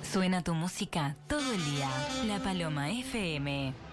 Suena tu música todo el día. La Paloma FM.